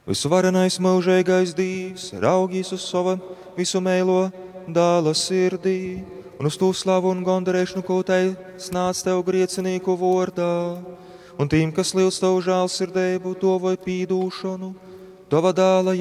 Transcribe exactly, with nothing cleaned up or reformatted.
Visvarenais mūžīgais Dievs raugīs uz savu visu mēlo dāla sirdī un uz tū slavu un gondarēšanu, ko tai snāc tev griecinīku vordā. Un tīm, kas liels tavu žālsirdību, to vai pīdūšanu, tava dāla